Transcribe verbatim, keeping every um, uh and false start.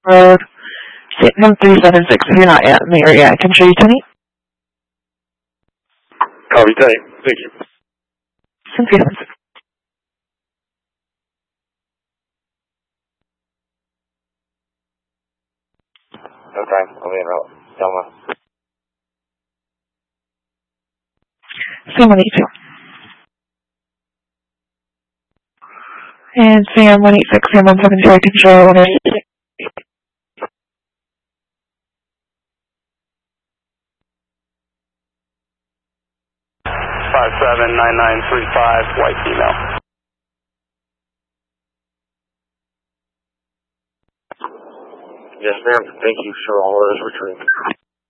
Road, Statement three seven six. If you're not yet in the area, I can show you Tony. Copy, Tony. Thank you. three seven six. Okay, I'll be in route. Selma. Sam one eight two. And Sam one eight six, Sam one seven two, I can show one eight six. five seven nine nine three five, white female. Yes, ma'am. Thank you. Sure, all orders returned.